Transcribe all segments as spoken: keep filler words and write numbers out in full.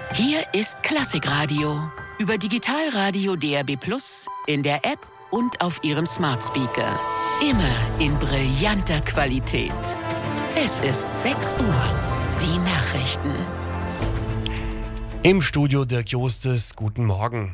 Hier ist Klassikradio. Über Digitalradio D A B plus, in der App und auf Ihrem Smart Speaker. Immer in brillanter Qualität. Es ist sechs Uhr. Die Nachrichten. Im Studio Dirk Jostes, guten Morgen.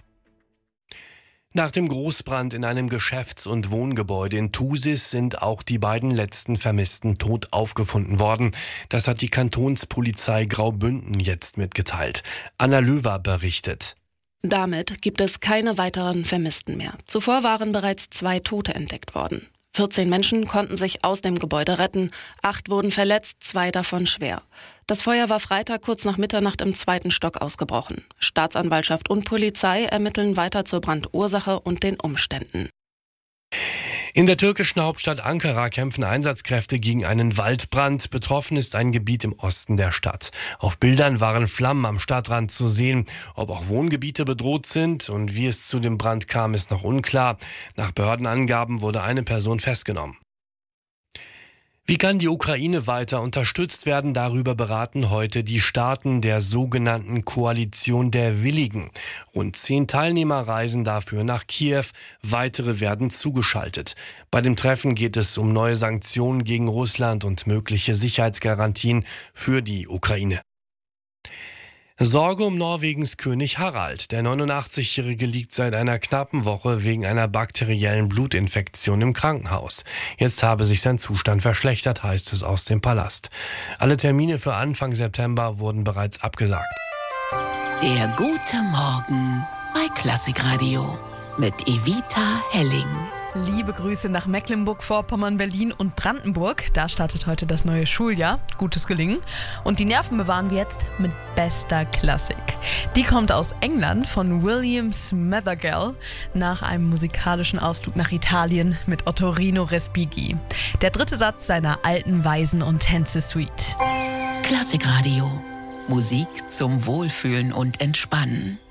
Nach dem Großbrand in einem Geschäfts- und Wohngebäude in Thusis sind auch die beiden letzten Vermissten tot aufgefunden worden. Das hat die Kantonspolizei Graubünden jetzt mitgeteilt. Anna Löwer berichtet. Damit gibt es keine weiteren Vermissten mehr. Zuvor waren bereits zwei Tote entdeckt worden. vierzehn Menschen konnten sich aus dem Gebäude retten, acht wurden verletzt, zwei davon schwer. Das Feuer war Freitag kurz nach Mitternacht im zweiten Stock ausgebrochen. Staatsanwaltschaft und Polizei ermitteln weiter zur Brandursache und den Umständen. In der türkischen Hauptstadt Ankara kämpfen Einsatzkräfte gegen einen Waldbrand. Betroffen ist ein Gebiet im Osten der Stadt. Auf Bildern waren Flammen am Stadtrand zu sehen. Ob auch Wohngebiete bedroht sind und wie es zu dem Brand kam, ist noch unklar. Nach Behördenangaben wurde eine Person festgenommen. Wie kann die Ukraine weiter unterstützt werden? Darüber beraten heute die Staaten der sogenannten Koalition der Willigen. Rund zehn Teilnehmer reisen dafür nach Kiew, weitere werden zugeschaltet. Bei dem Treffen geht es um neue Sanktionen gegen Russland und mögliche Sicherheitsgarantien für die Ukraine. Sorge um Norwegens König Harald. Der neunundachtzigjährige liegt seit einer knappen Woche wegen einer bakteriellen Blutinfektion im Krankenhaus. Jetzt habe sich sein Zustand verschlechtert, heißt es aus dem Palast. Alle Termine für Anfang September wurden bereits abgesagt. Der gute Morgen bei Klassikradio mit Evita Helling. Liebe Grüße nach Mecklenburg-Vorpommern, Berlin und Brandenburg. Da startet heute das neue Schuljahr. Gutes Gelingen. Und die Nerven bewahren wir jetzt mit bester Klassik. Die kommt aus England von William Smethurgell nach einem musikalischen Ausflug nach Italien mit Ottorino Respighi. Der dritte Satz seiner alten Weisen- und Tänze-Suite. Klassikradio. Musik zum Wohlfühlen und Entspannen.